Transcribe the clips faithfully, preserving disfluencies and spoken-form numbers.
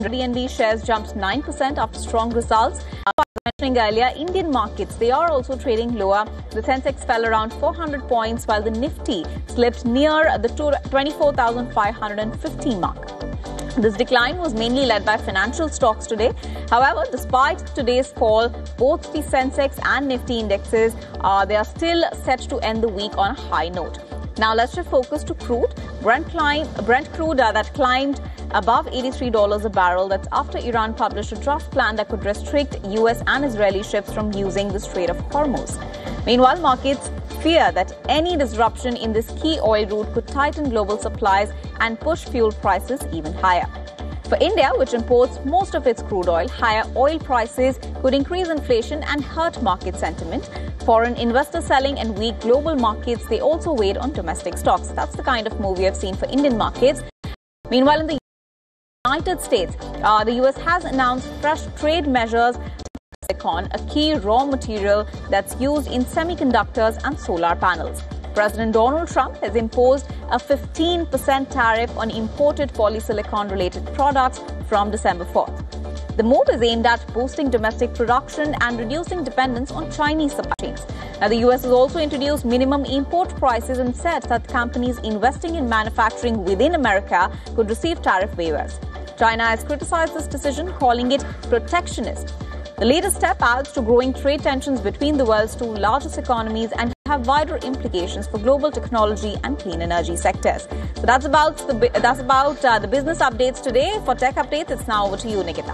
B N B shares jumped nine percent after strong results. As mentioning earlier, Indian markets, they are also trading lower. The Sensex fell around four hundred points while the Nifty slipped near the twenty-four thousand five hundred fifty mark. This decline was mainly led by financial stocks today. However, despite today's fall, both the Sensex and Nifty indexes, uh, they are still set to end the week on a high note. Now let's shift focus to crude. Brent, climb, Brent crude uh, that climbed above eighty-three dollars a barrel. That's after Iran published a draft plan that could restrict U S and Israeli ships from using the Strait of Hormuz. Meanwhile, markets fear that any disruption in this key oil route could tighten global supplies and push fuel prices even higher. For India, which imports most of its crude oil, higher oil prices could increase inflation and hurt market sentiment. Foreign investor selling and weak global markets, they also weighed on domestic stocks. That's the kind of move we have seen for Indian markets. Meanwhile, in the United States, uh, the U S has announced fresh trade measures to silicon, a key raw material that's used in semiconductors and solar panels. President Donald Trump has imposed a fifteen percent tariff on imported polysilicon-related products from December fourth. The move is aimed at boosting domestic production and reducing dependence on Chinese supply chains. Now, the U S has also introduced minimum import prices and said that companies investing in manufacturing within America could receive tariff waivers. China has criticized this decision, calling it protectionist. The latest step adds to growing trade tensions between the world's two largest economies and have wider implications for global technology and clean energy sectors. So that's about the that's about uh, the business updates today. For tech updates, it's now over to you, Nikita.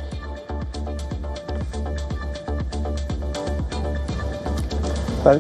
Well,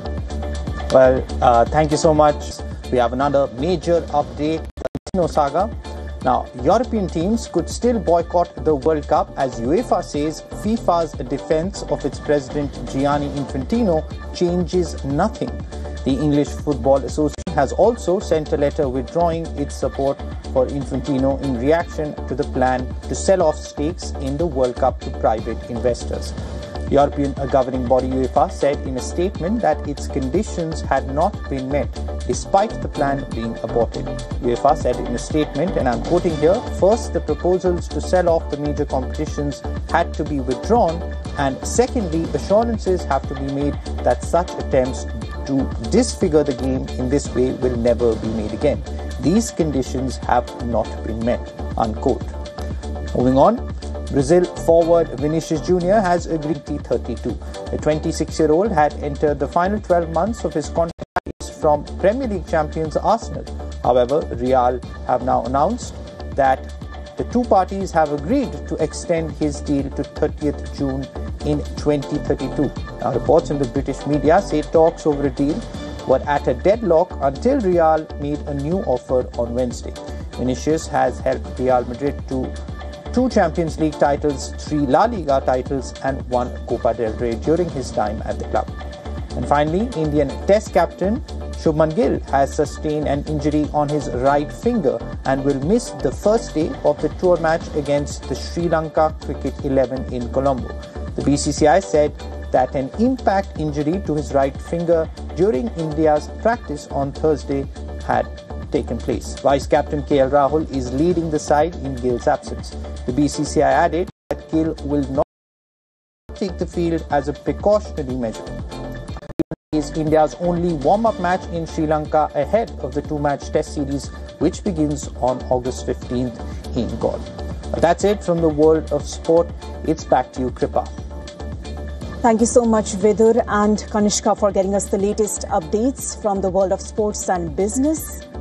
well, uh, thank you so much. We have another major update, the saga. Now, European teams could still boycott the World Cup as UEFA says FIFA's defense of its president Gianni Infantino changes nothing. The English Football Association has also sent a letter withdrawing its support for Infantino in reaction to the plan to sell off stakes in the World Cup to private investors. The European governing body UEFA said in a statement that its conditions had not been met despite the plan being aborted. UEFA said in a statement, and I'm quoting here, first, the proposals to sell off the major competitions had to be withdrawn, and secondly, assurances have to be made that such attempts to disfigure the game in this way will never be made again. These conditions have not been met, unquote. Moving on. Brazil forward Vinicius Junior has agreed to thirty-two. The twenty-six-year-old had entered the final twelve months of his contract from Premier League champions Arsenal. However, Real have now announced that the two parties have agreed to extend his deal to thirtieth June in twenty thirty-two. Now, reports in the British media say talks over a deal were at a deadlock until Real made a new offer on Wednesday. Vinicius has helped Real Madrid to two Champions League titles, three La Liga titles and one Copa del Rey during his time at the club. And finally, Indian Test captain Shubman Gill has sustained an injury on his right finger and will miss the first day of the tour match against the Sri Lanka Cricket eleven in Colombo. The B C C I said that an impact injury to his right finger during India's practice on Thursday had taken place. Vice-captain K L Rahul is leading the side in Gill's absence. The B C C I added that Gill will not take the field as a precautionary measure. It is India's only warm-up match in Sri Lanka ahead of the two-match test series which begins on August fifteenth in Galle. That's it from the world of sport. It's back to you, Kripa. Thank you so much, Vidur and Kanishka, for getting us the latest updates from the world of sports and business.